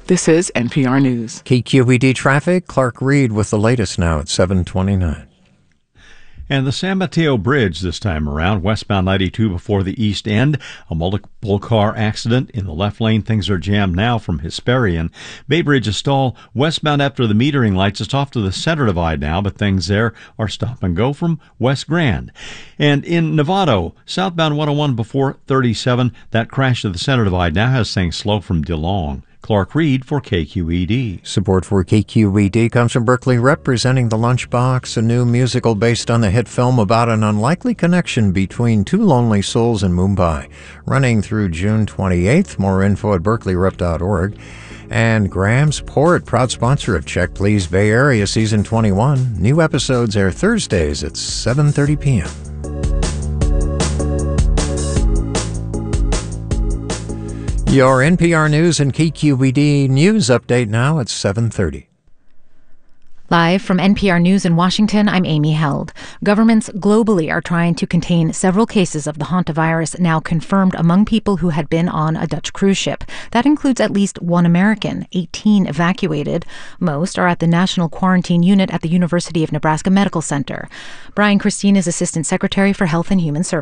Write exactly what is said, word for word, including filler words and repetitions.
This is N P R News. K Q E D traffic, Clark Reed with the latest now at seven twenty-nine. And the San Mateo Bridge this time around, westbound ninety-two before the east end. A multiple car accident in the left lane. Things are jammed now from Hesperian. Bay Bridge is stalled westbound after the metering lights. It's off to the center divide now, but things there are stop and go from West Grand. And in Novato, southbound one oh one before thirty-seven, that crash to the center divide now has things slow from DeLong. Clark Reed for K Q E D. Support for K Q E D comes from Berkeley representing The Lunchbox, a new musical based on the hit film about an unlikely connection between two lonely souls in Mumbai. Running through June twenty-eighth. More info at berkeley rep dot org. And Graham's Port, proud sponsor of Check Please Bay Area Season twenty-one. New episodes air Thursdays at seven thirty p.m. Your N P R News and K Q E D News update now at seven thirty. Live from N P R News in Washington, I'm Amy Held. Governments globally are trying to contain several cases of the hantavirus now confirmed among people who had been on a Dutch cruise ship. That includes at least one American, eighteen evacuated. Most are at the National Quarantine Unit at the University of Nebraska Medical Center. Brian Christine is Assistant Secretary for Health and Human Services.